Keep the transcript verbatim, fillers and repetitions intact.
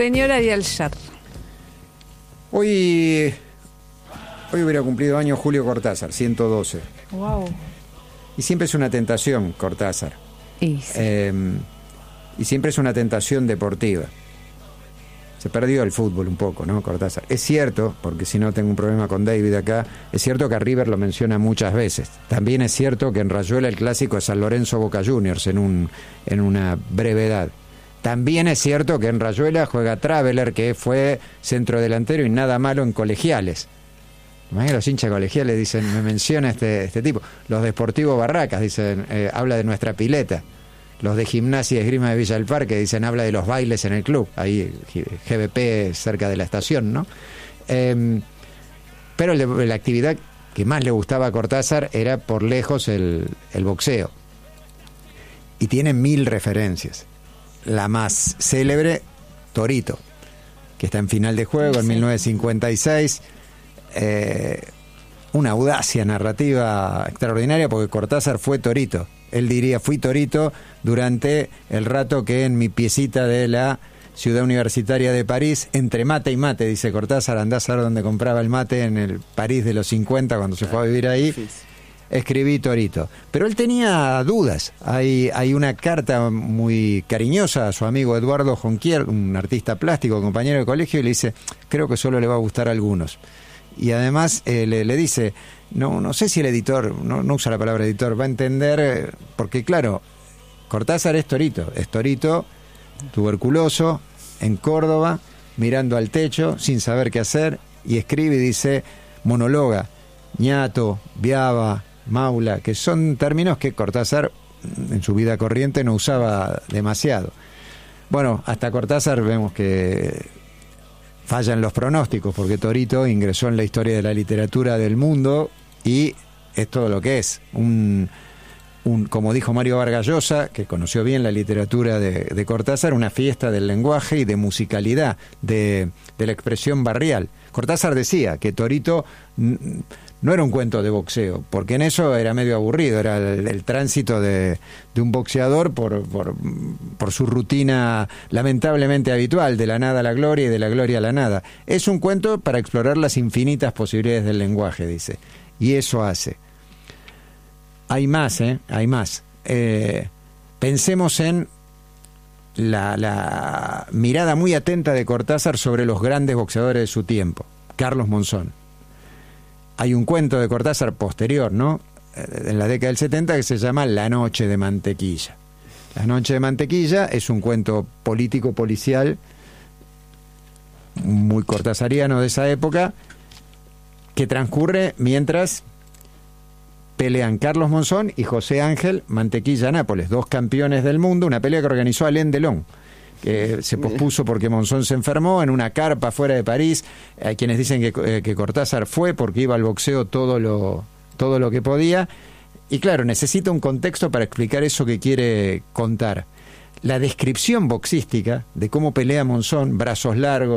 Señor Ariel Sher. Hoy, hoy hubiera cumplido años Julio Cortázar, ciento doce. Wow. Y siempre es una tentación Cortázar. Y, sí. eh, y siempre es una tentación deportiva. Se perdió el fútbol un poco, ¿no, Cortázar? Es cierto, porque si no tengo un problema con David acá, es cierto que a River lo menciona muchas veces. También es cierto que en Rayuela el clásico es San Lorenzo Boca Juniors en, un, en una brevedad. También es cierto que en Rayuela juega Traveler, que fue centrodelantero y nada malo en colegiales. Imagínate, los hinchas colegiales dicen, me menciona este, este tipo. Los de Sportivo Barracas dicen, eh, habla de nuestra pileta. Los de Gimnasia y Esgrima de Villa del Parque dicen, habla de los bailes en el club, ahí G B P cerca de la estación, ¿no? Eh, pero el, la actividad que más le gustaba a Cortázar era por lejos el, el boxeo. Y tiene mil referencias. La más célebre, Torito, que está en final de juego, sí, en mil novecientos cincuenta y seis. Eh, una audacia narrativa extraordinaria, porque Cortázar fue Torito. Él diría, fui Torito durante el rato que en mi piecita de la Ciudad Universitaria de París, entre mate y mate, dice Cortázar, andás a ver dónde compraba el mate en el París de los cincuenta, cuando se fue a vivir ahí, escribí Torito. Pero él tenía dudas. Hay, hay una carta muy cariñosa a su amigo Eduardo Jonquier, un artista plástico, compañero de colegio, y le dice, creo que solo le va a gustar a algunos. Y además eh, le, le dice, no, no sé si el editor, no, no usa la palabra editor, va a entender, porque claro, Cortázar es Torito, es Torito tuberculoso, en Córdoba, mirando al techo, sin saber qué hacer, y escribe y dice, monologa, ñato, viaba, maula, que son términos que Cortázar en su vida corriente no usaba demasiado. Bueno, hasta Cortázar vemos que fallan los pronósticos, porque Torito ingresó en la historia de la literatura del mundo y es todo lo que es. Un, un, como dijo Mario Vargas Llosa, que conoció bien la literatura de, de Cortázar, una fiesta del lenguaje y de musicalidad, de, de la expresión barrial. Cortázar decía que Torito no era un cuento de boxeo, porque en eso era medio aburrido, era el, el tránsito de, de un boxeador por, por, por su rutina lamentablemente habitual, de la nada a la gloria y de la gloria a la nada. Es un cuento para explorar las infinitas posibilidades del lenguaje, dice, y eso hace. Hay más, ¿eh? Hay más. Eh, pensemos en la, la mirada muy atenta de Cortázar sobre los grandes boxeadores de su tiempo. Carlos Monzón. Hay un cuento de Cortázar posterior, ¿no?, en la década del setenta, que se llama La noche de mantequilla. La noche de mantequilla es un cuento político-policial muy cortázariano de esa época, que transcurre mientras pelean Carlos Monzón y José Ángel Mantequilla Nápoles, dos campeones del mundo, una pelea que organizó Alain Delon, que se pospuso porque Monzón se enfermó en una carpa fuera de París. Hay quienes dicen que, eh, que Cortázar fue porque iba al boxeo todo lo, todo lo que podía. Y claro, necesita un contexto para explicar eso que quiere contar. La descripción boxística de cómo pelea Monzón, brazos largos,